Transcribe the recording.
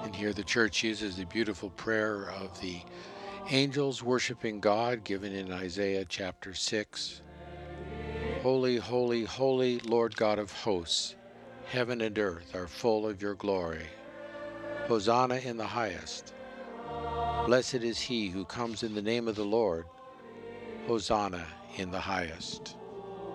And here the church uses the beautiful prayer of the angels worshiping God given in Isaiah chapter 6. Holy, holy, holy, Lord God of hosts, heaven and earth are full of your glory. Hosanna in the highest. Blessed is he who comes in the name of the Lord. Hosanna in the highest.